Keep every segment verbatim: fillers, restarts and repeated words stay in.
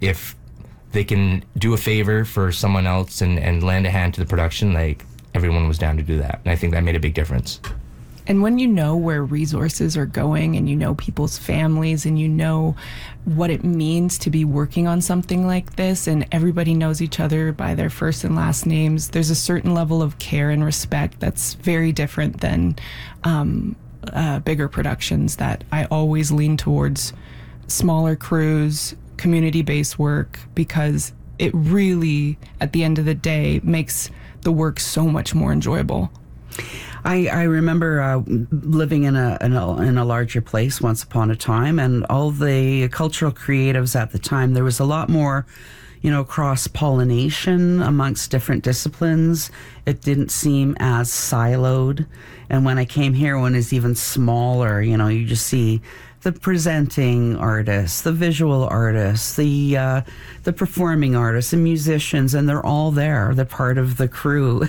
if they can do a favor for someone else and, and lend a hand to the production, like everyone was down to do that. And I think that made a big difference. And when you know where resources are going and you know people's families and you know what it means to be working on something like this and everybody knows each other by their first and last names, there's a certain level of care and respect that's very different than um, uh, bigger productions that I always lean towards smaller crews, community-based work, because it really, at the end of the day, makes the work so much more enjoyable. I, I remember uh, living in a, in a in a larger place once upon a time, and all the cultural creatives at the time, there was a lot more, you know, cross-pollination amongst different disciplines. It didn't seem as siloed. And when I came here, when it's even smaller, you know, you just see the presenting artists, the visual artists, the uh, the performing artists, the musicians, and they're all there. They're part of the crew,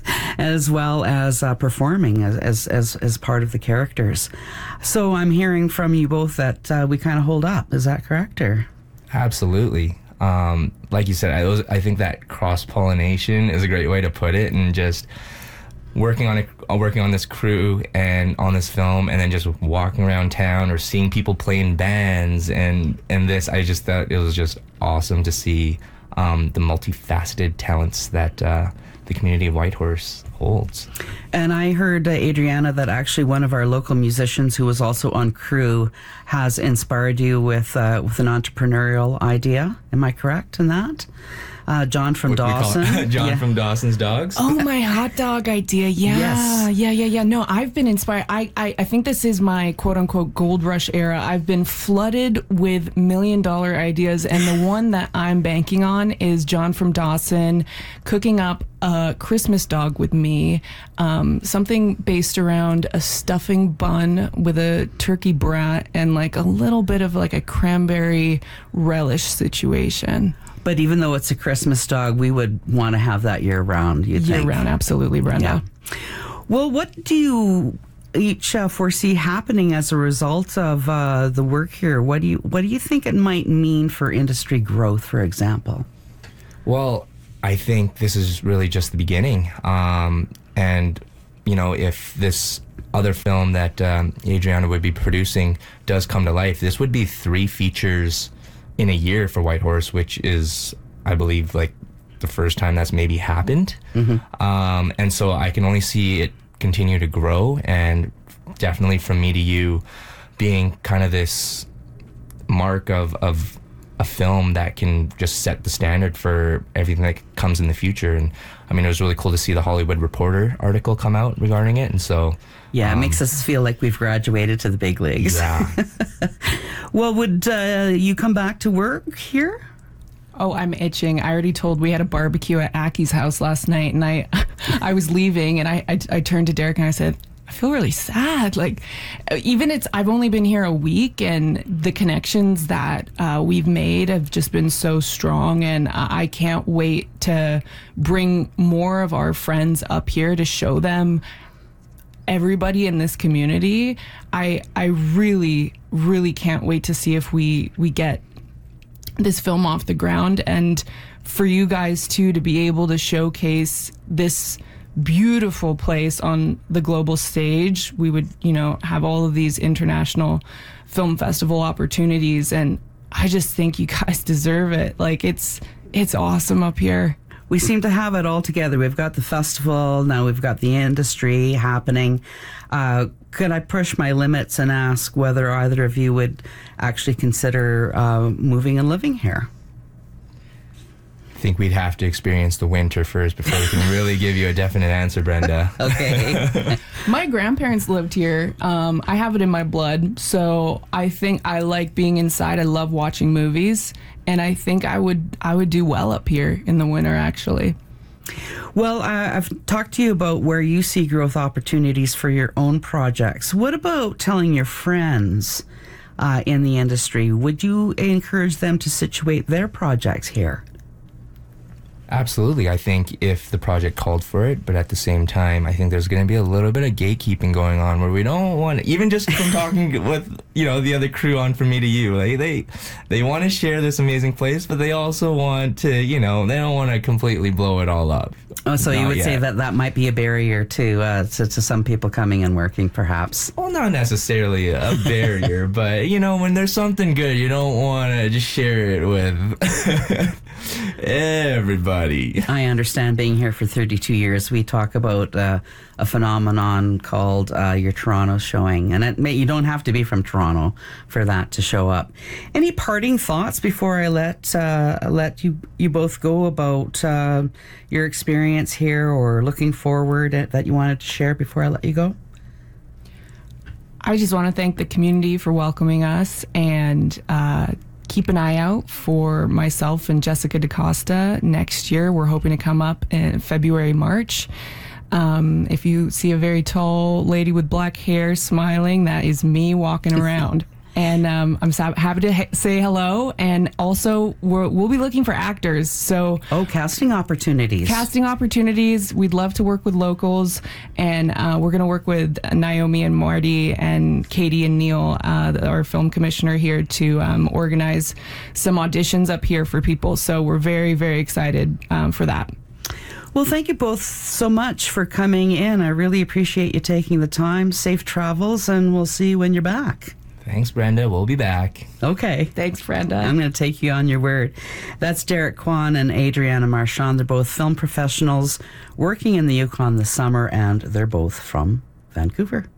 as well as uh, performing as, as as as part of the characters. So I'm hearing from you both that uh, we kind of hold up. Is that correct? Or? Absolutely. Um, like you said, I, those, I think that cross-pollination is a great way to put it, and just working on it, working on this crew and on this film, and then just walking around town or seeing people play in bands and and this, I just thought it was just awesome to see um, the multifaceted talents that uh, the community of Whitehorse holds. And I heard, uh, Adriana, that actually one of our local musicians who was also on crew has inspired you with uh, with an entrepreneurial idea. Am I correct in that? Uh, John from What we call Dawson. it, John Yeah. from Dawson's Dogs. Oh, my hot dog idea. Yeah. Yes. Yeah, yeah, yeah. No, I've been inspired. I, I, I think this is my quote unquote gold rush era. I've been flooded with million dollar ideas. And the one that I'm banking on is John from Dawson cooking up a Christmas dog with me. Um, something based around a stuffing bun with a turkey brat and like a little bit of like a cranberry relish situation. But even though it's a Christmas dog, we would want to have that year round, you'd Year think. round, absolutely, Brenda. Yeah. Well, what do you each uh, foresee happening as a result of uh, the work here? What do you What do you think it might mean for industry growth, for example? Well, I think this is really just the beginning. Um, and, you know, if this other film that um, Adriana would be producing does come to life, this would be three features in a year for Whitehorse, which is, I believe, like the first time that's maybe happened. Mm-hmm. Um, and so I can only see it continue to grow, and definitely From Me to You being kind of this mark of, of a film that can just set the standard for everything that comes in the future. And I mean, it was really cool to see the Hollywood Reporter article come out regarding it. And so Yeah, um, it makes us feel like we've graduated to the big leagues. yeah. Well, would uh, you come back to work here? Oh, I'm itching. I already told we had a barbecue at Aki's house last night, and I I was leaving, and I, I, I turned to Derek and I said, I feel really sad. Like, even it's, I've only been here a week, and the connections that uh, we've made have just been so strong, and I I can't wait to bring more of our friends up here to show them everybody in this community. I I really, really can't wait to see if we, we get this film off the ground, and for you guys too to be able to showcase this beautiful place on the global stage. We would, you know, have all of these international film festival opportunities, and I just think you guys deserve it. Like, it's it's awesome up here. We seem to have it all together. We've got the festival, now we've got the industry happening. Uh, could I push my limits and ask whether either of you would actually consider uh, moving and living here? I think we'd have to experience the winter first before we can really give you a definite answer, Brenda. Okay. My grandparents lived here. Um, I have it in my blood, so I think I like being inside. I love watching movies, and I think I would I would do well up here in the winter, actually. Well, uh, I've talked to you about where you see growth opportunities for your own projects. What about telling your friends uh, in the industry? Would you encourage them to situate their projects here? Absolutely. I think if the project called for it, but at the same time, I think there's going to be a little bit of gatekeeping going on where we don't want, even just from talking with, you know, the other crew on From Me to You, like they, they want to share this amazing place, but they also want to, you know, they don't want to completely blow it all up. Oh, so Not you would yet. say that that might be a barrier to, uh, to, to some people coming and working, perhaps? Well, not necessarily a barrier, but, you know, when there's something good, you don't want to just share it with everybody. I understand. Being here for thirty-two years, we talk about uh, a phenomenon called uh, your Toronto showing, and it may, you don't have to be from Toronto for that to show up. Any parting thoughts before I let uh, let you you both go about uh, your experience here, or looking forward at, that you wanted to share before I let you go? I just want to thank the community for welcoming us, and uh, keep an eye out for myself and Jessica DaCosta next year. We're hoping to come up in February, March. Um, if you see a very tall lady with black hair smiling, that is me walking around. And um, I'm so happy to ha- say hello. And also, we're, we'll be looking for actors. So, Oh, casting opportunities. casting opportunities. We'd love to work with locals. And uh, we're going to work with Naomi and Marty and Katie and Neil, uh, our film commissioner here, to um, organize some auditions up here for people. So we're very, very excited um, for that. Well, thank you both so much for coming in. I really appreciate you taking the time. Safe travels, and we'll see you when you're back. Thanks, Brenda. We'll be back. Okay. Thanks, Brenda. I'm going to take you on your word. That's Derek Kwan and Adriana Marchand. They're both film professionals working in the Yukon this summer, and they're both from Vancouver.